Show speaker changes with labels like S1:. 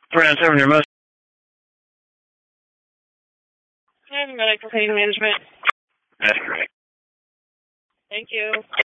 S1: 497, your most.
S2: And medical pain management.
S1: That's correct.
S2: Thank you.